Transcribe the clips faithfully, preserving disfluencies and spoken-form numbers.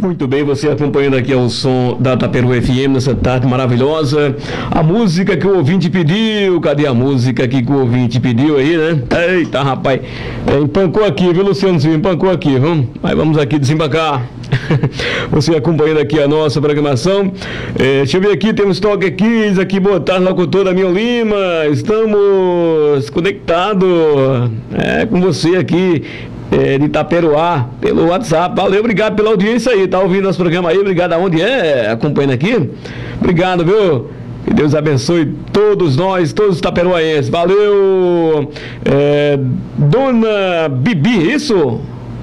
Muito bem, você acompanhando aqui o som da Taperu F M nessa tarde maravilhosa. A música que o ouvinte pediu, cadê a música que o ouvinte pediu aí, né? Eita, rapaz, é, empancou aqui, viu, Luciano Silva? Empancou aqui, vamos, mas vamos aqui desembarcar. Você acompanhando aqui a nossa programação. É, deixa eu ver aqui, temos toque aqui, aqui, boa tarde, locutor Damião Lima. Estamos conectados é, com você aqui. É, de Itaperuá, pelo WhatsApp. Valeu, obrigado pela audiência aí, tá ouvindo nosso programa aí, obrigado aonde é, acompanhando aqui, obrigado, viu? Que Deus abençoe todos nós, todos os itaperuaenses, valeu. É, Dona Bibi, isso?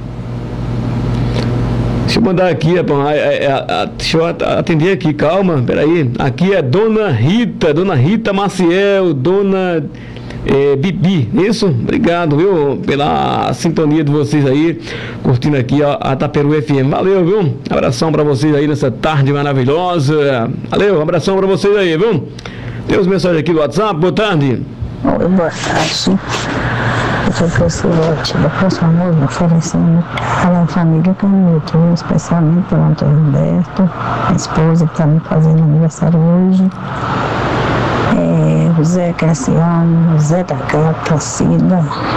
Deixa eu mandar aqui, deixa eu atender aqui, calma, peraí, aqui é Dona Rita, Dona Rita Maciel, Dona... É, Bibi, isso? Obrigado, viu? Pela sintonia de vocês aí, curtindo aqui a, a Taperu F M. Valeu, viu? Abração pra vocês aí nessa tarde maravilhosa. Valeu, abração pra vocês aí, viu? Tem os mensagens aqui do WhatsApp, boa tarde. Oi, boa tarde. Eu sou o professor Lote, da próxima música, oferecendo para a família Canuto, especialmente para o Antônio Roberto, minha esposa que está me fazendo aniversário hoje. É, o Zé Cassiano, o Zé da Gata, a Cida,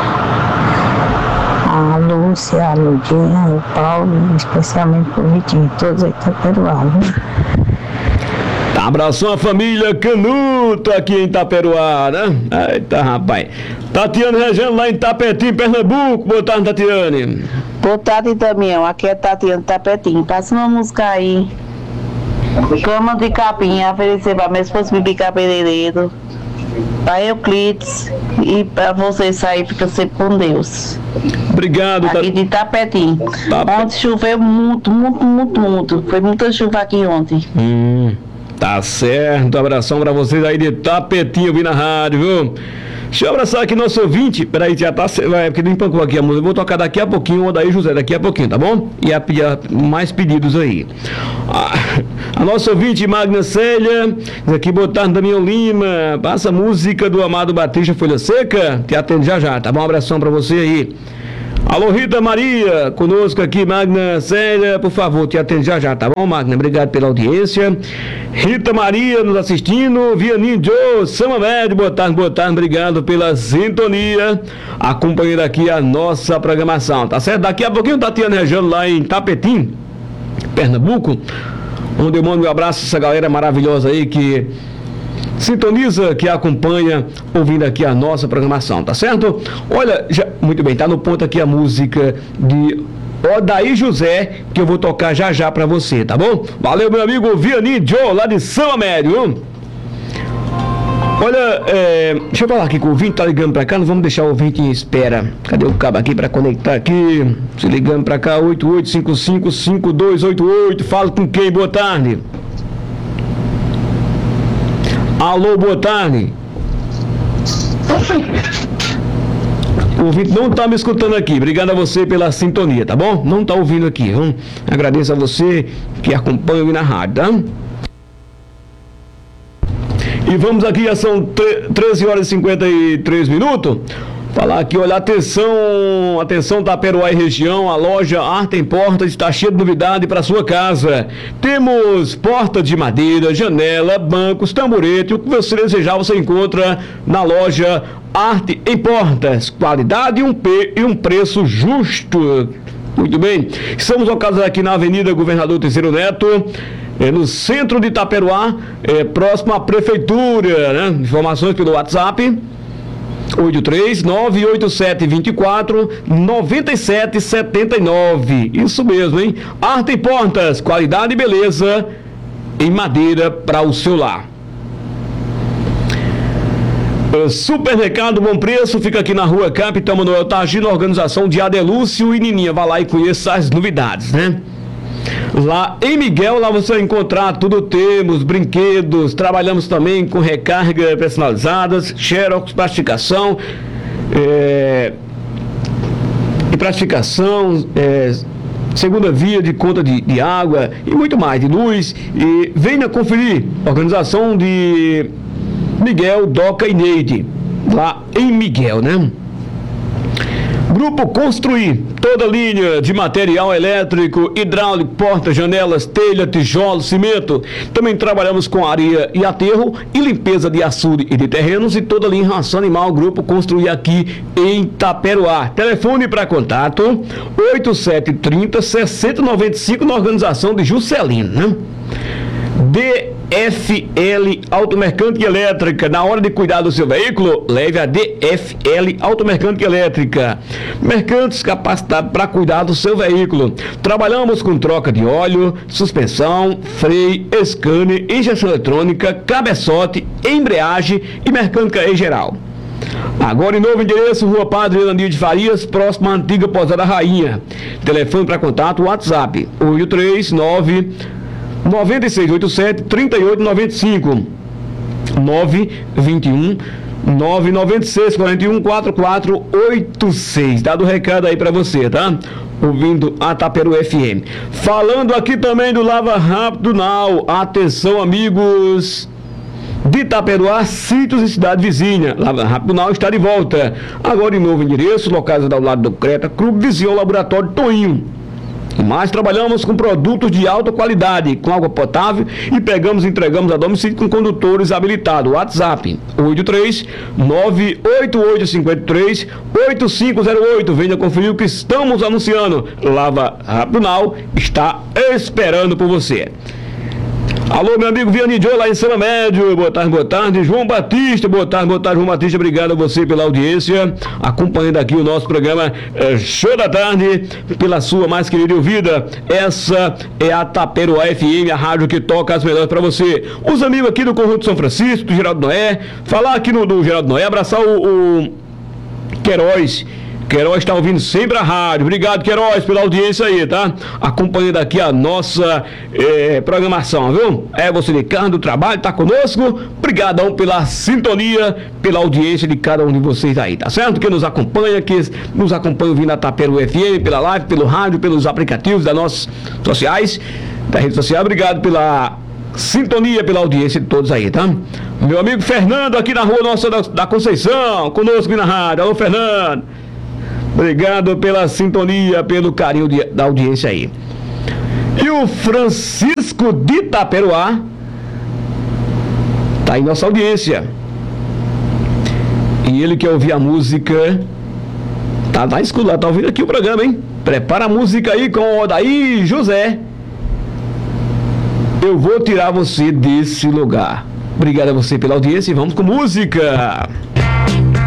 a Lúcia, a Ludinha, o Paulo, especialmente pro Vitinho, todos aí Itaperuá, viu? Abração à família Canuto aqui em Itaperuá, né? Eita, rapaz. Tatiane Regendo lá em Tapetim, Pernambuco. Boa tarde, Tatiane. Boa tarde, Damião. Aqui é Tatiane Tapetim. Passa uma música aí. Cama de capim, oferecer para minha esposa Bibi Cabeleireiro, para Euclides e para você sair, fica sempre com Deus. Obrigado, aqui de Tapetim. Tá. Ontem choveu muito, muito, muito, muito. Foi muita chuva aqui ontem. Hum, tá certo. Abração para vocês aí de Tapetim, eu vi na rádio, viu? Deixa eu abraçar aqui nosso ouvinte. Peraí, já tá. Vai, porque não empancou aqui a música. Eu vou tocar daqui a pouquinho, o daí José, daqui a pouquinho, tá bom? E a, e a, mais pedidos aí. A, a nossa ouvinte, Magna Célia, diz aqui, boa tarde, Damião Lima. Passa a música do Amado Batista Folha Seca. Te atende já já, tá bom? Um abração pra você aí. Alô, Rita Maria, conosco aqui, Magna Célia, por favor, te atende já já, tá bom, Magna? Obrigado pela audiência. Rita Maria nos assistindo, Vianinho Joe, Sama Médio, boa tarde, boa tarde, obrigado pela sintonia, acompanhando aqui a nossa programação, tá certo? Daqui a pouquinho, Tatiana Rejano lá em Tapetim, Pernambuco, onde eu mando um abraço a essa galera maravilhosa aí que sintoniza, que acompanha, ouvindo aqui a nossa programação, tá certo? Olha, já, muito bem, tá no ponto aqui a música de Odaí José, que eu vou tocar já já pra você, tá bom? Valeu, meu amigo Vianney Joe, lá de São Médio. Olha, é, deixa eu falar aqui que o ouvinte tá ligando pra cá, não vamos deixar o ouvinte em espera. Cadê o cabo aqui pra conectar aqui? Se ligando pra cá, oito oito cinco cinco, cinco dois oito oito, fala com quem? Boa tarde. Alô, boa tarde. O ouvinte não está me escutando aqui. Obrigado a você pela sintonia, tá bom? Não está ouvindo aqui. Hein? Agradeço a você que acompanha na rádio, tá? E vamos aqui, já são treze horas e cinquenta e três minutos. Falar aqui, olha, atenção, atenção Taperuá e região, a loja Arte em Portas está cheia de novidade para sua casa. Temos porta de madeira, janela, bancos, tamborete, o que você desejar você encontra na loja Arte em Portas. Qualidade e um, P, e um preço justo. Muito bem, estamos localizados aqui na Avenida Governador Terceiro Neto, é, no centro de Itaperuá, é, próximo à Prefeitura, né? Informações pelo WhatsApp. oito três nove oito sete dois quatro nove sete sete nove. Isso mesmo, hein? Arte em Portas, qualidade e beleza em madeira para o seu lar. Supermercado Bom Preço fica aqui na rua Capitão Manuel Tagino, organização de Adelúcio e Nininha. Vá lá e conheça as novidades, né? Lá em Miguel, lá você vai encontrar tudo, temos brinquedos, trabalhamos também com recarga personalizadas, xerox, plastificação, é, e plastificação, é, segunda via de conta de, de água e muito mais, de luz. E venha conferir, organização de Miguel, Doca e Neide, lá em Miguel, né? Grupo Construir, toda linha de material elétrico, hidráulico, portas, janelas, telha, tijolo, cimento. Também trabalhamos com areia e aterro e limpeza de açude e de terrenos e toda linha ração animal. Grupo Construir aqui em Itaperuá. Telefone para contato oito sete três zero, seis zero nove cinco na organização de Juscelino, né? D F L Automecânica Elétrica. Na hora de cuidar do seu veículo, leve a D F L Automecânica Elétrica. Mercantes capacitados para cuidar do seu veículo. Trabalhamos com troca de óleo, suspensão, freio, scanner, injeção eletrônica, cabeçote, embreagem e mecânica em geral. Agora em novo endereço, Rua Padre Elandir de Farias, próxima à antiga Pousada Rainha. Telefone para contato, WhatsApp oito três nove nove seis oito sete três oito nove cinco nove dois um nove nove seis quatro um quatro quatro oito seis. Dado o recado aí para você, tá? Ouvindo a Itaperuá F M. Falando aqui também do Lava Rápido Now. Atenção, amigos de Itaperuá, sítios e cidade vizinha. Lava Rápido Now está de volta. Agora em novo endereço, localizado ao lado do Creta Clube, vizinho ao Laboratório Toinho. Mas trabalhamos com produtos de alta qualidade, com água potável e pegamos e entregamos a domicílio com condutores habilitados. WhatsApp oito três nove oito oito cinco três oito cinco zero oito. Venha conferir o que estamos anunciando. Lava Rápido Now está esperando por você. Alô, meu amigo Vianney Joe, lá em São Médio, boa tarde, boa tarde. João Batista, boa tarde, boa tarde, João Batista, obrigado a você pela audiência, acompanhando aqui o nosso programa eh, Show da Tarde, pela sua mais querida ouvida. Essa é a Itaperuá F M, a rádio que toca as melhores para você. Os amigos aqui do Conjunto São Francisco, do Geraldo Noé, falar aqui no do Geraldo Noé, abraçar o, o Queiroz. Queiroz está ouvindo sempre a rádio. Obrigado, Queiroz, pela audiência aí, tá? Acompanhando aqui a nossa eh, programação, viu? É você de carro do trabalho, tá conosco. Obrigadão pela sintonia, pela audiência de cada um de vocês aí, tá certo? Que nos acompanha, que nos acompanha ouvindo a Itaperuá F M, pela live, pelo rádio, pelos aplicativos das nossas sociais, da rede social. Obrigado pela sintonia, pela audiência de todos aí, tá? Meu amigo Fernando, aqui na rua nossa da, da Conceição, conosco aqui na rádio. Alô, Fernando. Obrigado pela sintonia, pelo carinho de, da audiência aí. E o Francisco de Itaperuá tá aí nossa audiência. E ele quer ouvir a música. Tá, tá escutando, tá ouvindo aqui o programa, hein? Prepara a música aí com o Odaí José. Eu vou tirar você desse lugar. Obrigado a você pela audiência e vamos com música.